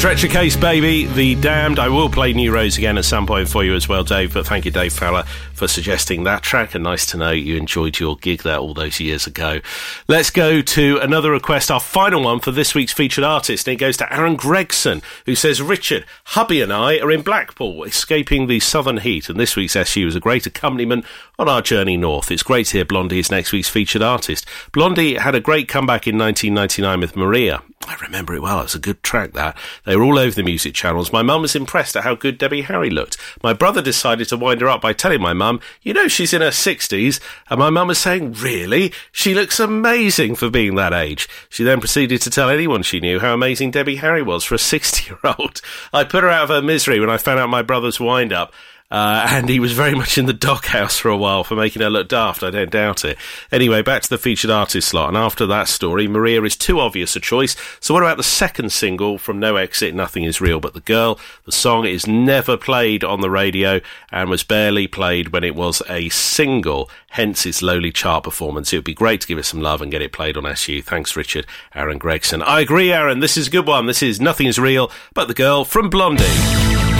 Stretcher Case, baby, The Damned. I will play New Rose again at some point for you as well, Dave, but thank you, Dave Fowler, for suggesting that track, and nice to know you enjoyed your gig there all those years ago. Let's go to another request, our final one for this week's featured artist, and it goes to Aaron Gregson, who says, Richard, hubby and I are in Blackpool, escaping the southern heat, and this week's SU is a great accompaniment on our journey north. It's great to hear Blondie is next week's featured artist. Blondie had a great comeback in 1999 with Maria. I remember it well. It was a good track, that. They were all over the music channels. My mum was impressed at how good Debbie Harry looked. My brother decided to wind her up by telling my mum, you know, she's in her 60s. And my mum was saying, really? She looks amazing for being that age. She then proceeded to tell anyone she knew how amazing Debbie Harry was for a 60-year-old. I put her out of her misery when I found out my brother's wind-up. And he was very much in the doghouse for a while for making her look daft, I don't doubt it. Anyway, back to the featured artist slot, and after that story, Maria is too obvious a choice. So what about the second single from No Exit, Nothing Is Real But the Girl? The song is never played on the radio and was barely played when it was a single, hence its lowly chart performance. It would be great to give it some love and get it played on SU. Thanks, Richard. Aaron Gregson. I agree, Aaron, this is a good one. This is Nothing Is Real But the Girl from Blondie.